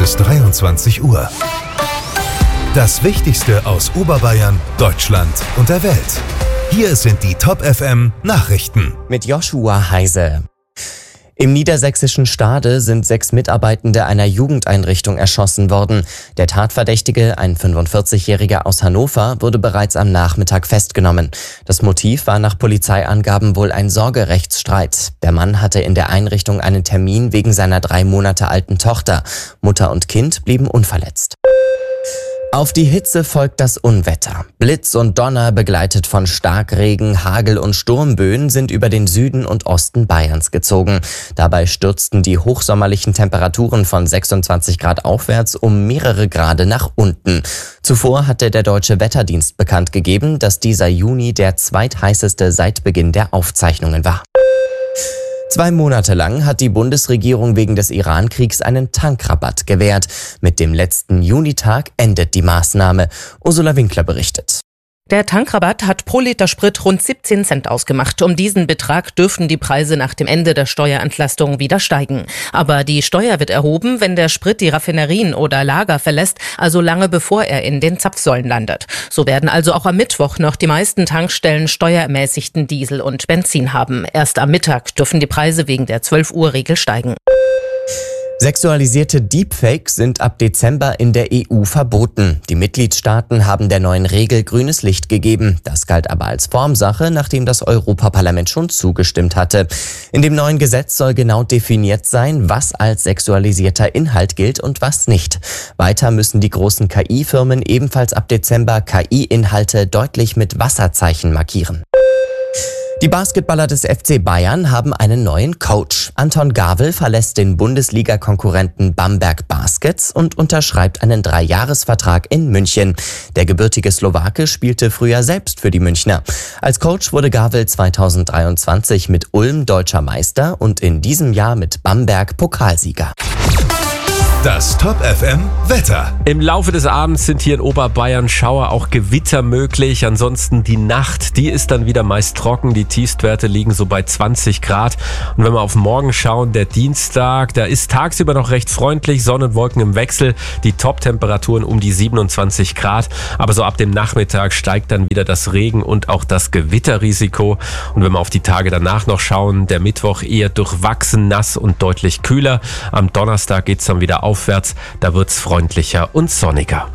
ist 23 Uhr. Das Wichtigste aus Oberbayern, Deutschland und der Welt. Hier sind die Top FM Nachrichten. Mit Joshua Heise. Im niedersächsischen Stade sind 6 Mitarbeitende einer Jugendeinrichtung erschossen worden. Der Tatverdächtige, ein 45-Jähriger aus Hannover, wurde bereits am Nachmittag festgenommen. Das Motiv war nach Polizeiangaben wohl ein Sorgerechtsstreit. Der Mann hatte in der Einrichtung einen Termin wegen seiner 3 Monate alten Tochter. Mutter und Kind blieben unverletzt. Auf die Hitze folgt das Unwetter. Blitz und Donner, begleitet von Starkregen, Hagel und Sturmböen, sind über den Süden und Osten Bayerns gezogen. Dabei stürzten die hochsommerlichen Temperaturen von 26 Grad aufwärts um mehrere Grade nach unten. Zuvor hatte der Deutsche Wetterdienst bekannt gegeben, dass dieser Juni der zweitheißeste seit Beginn der Aufzeichnungen war. 2 Monate lang hat die Bundesregierung wegen des Iran-Kriegs einen Tankrabatt gewährt. Mit dem letzten Junitag endet die Maßnahme. Ursula Winkler berichtet. Der Tankrabatt hat pro Liter Sprit rund 17 Cent ausgemacht. Um diesen Betrag dürften die Preise nach dem Ende der Steuerentlastung wieder steigen. Aber die Steuer wird erhoben, wenn der Sprit die Raffinerien oder Lager verlässt, also lange bevor er in den Zapfsäulen landet. So werden also auch am Mittwoch noch die meisten Tankstellen steuerermäßigten Diesel und Benzin haben. Erst am Mittag dürfen die Preise wegen der 12-Uhr-Regel steigen. Sexualisierte Deepfakes sind ab Dezember in der EU verboten. Die Mitgliedstaaten haben der neuen Regel grünes Licht gegeben. Das galt aber als Formsache, nachdem das Europaparlament schon zugestimmt hatte. In dem neuen Gesetz soll genau definiert sein, was als sexualisierter Inhalt gilt und was nicht. Weiter müssen die großen KI-Firmen ebenfalls ab Dezember KI-Inhalte deutlich mit Wasserzeichen markieren. Die Basketballer des FC Bayern haben einen neuen Coach. Anton Gawel verlässt den Bundesliga-Konkurrenten Bamberg Baskets und unterschreibt einen 3-Jahres-Vertrag in München. Der gebürtige Slowake spielte früher selbst für die Münchner. Als Coach wurde Gawel 2023 mit Ulm deutscher Meister und in diesem Jahr mit Bamberg Pokalsieger. Das Top FM Wetter. Im Laufe des Abends sind hier in Oberbayern Schauer, auch Gewitter möglich. Ansonsten die Nacht, die ist dann wieder meist trocken. Die Tiefstwerte liegen so bei 20 Grad. Und wenn wir auf morgen schauen, der Dienstag, da ist tagsüber noch recht freundlich, Sonne und Wolken im Wechsel. Die Top-Temperaturen um die 27 Grad. Aber so ab dem Nachmittag steigt dann wieder das Regen- und auch das Gewitterrisiko. Und wenn wir auf die Tage danach noch schauen, der Mittwoch eher durchwachsen, nass und deutlich kühler. Am Donnerstag geht's dann wieder aufwärts, da wird's freundlicher und sonniger.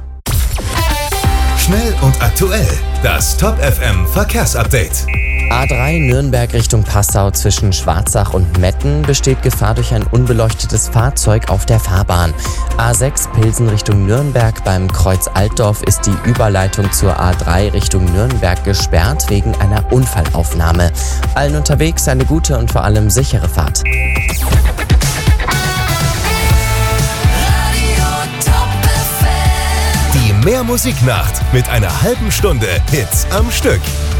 Schnell und aktuell. Das Top FM Verkehrsupdate. A3 Nürnberg Richtung Passau zwischen Schwarzach und Metten besteht Gefahr durch ein unbeleuchtetes Fahrzeug auf der Fahrbahn. A6 Pilsen Richtung Nürnberg beim Kreuz Altdorf ist die Überleitung zur A3 Richtung Nürnberg gesperrt wegen einer Unfallaufnahme. Allen unterwegs eine gute und vor allem sichere Fahrt. Die Mehr Musiknacht mit einer halben Stunde Hits am Stück.